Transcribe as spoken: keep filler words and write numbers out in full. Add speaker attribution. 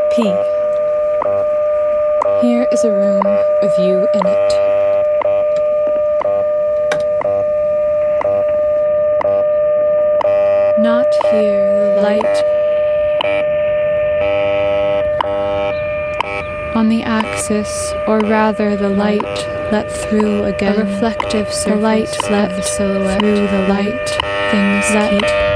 Speaker 1: P. Here is a room with you in it. Not here the light on the axis, or rather the light let through again, a reflective surface, the light let the silhouette through the light, things that keep